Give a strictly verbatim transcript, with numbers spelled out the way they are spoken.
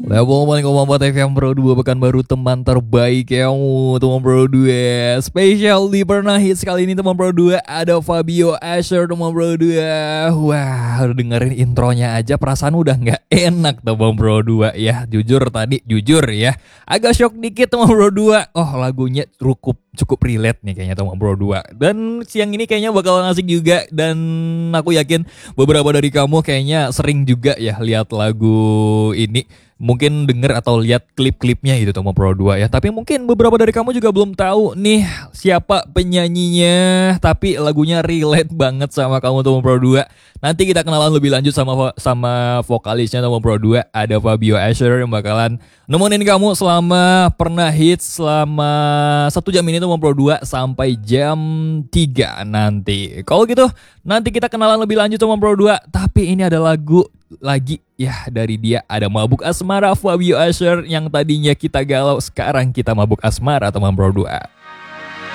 Level paling koma empat F M Pro dua pekan baru teman terbaik kamu teman Pro dua. Spesial di Pernah Hits kali ini teman Pro dua ada Fabio Asher teman Pro dua. Wah, dengerin intronya aja perasaan udah nggak enak teman Pro dua ya. Jujur tadi jujur ya. Agak shock dikit teman Pro dua. Oh, lagunya cukup cukup relate nih kayaknya teman Pro dua. Dan siang ini kayaknya bakalan asik juga dan aku yakin beberapa dari kamu kayaknya sering juga ya lihat lagu ini. Mungkin denger atau lihat klip-klipnya gitu teman Pro dua ya. Tapi mungkin beberapa dari kamu juga belum tahu nih siapa penyanyinya. Tapi lagunya relate banget sama kamu teman Pro dua. Nanti kita kenalan lebih lanjut sama sama vokalisnya teman Pro dua. Ada Fabio Asher yang bakalan nemenin kamu selama Pernah Hits selama satu jam ini teman Pro dua sampai jam tiga nanti. Kalau gitu nanti kita kenalan lebih lanjut teman Pro dua. Tapi ini ada lagu lagi ya dari dia, ada Mabuk Asmara Fabio Asher yang tadinya kita galau sekarang kita mabuk asmara teman Pro dua.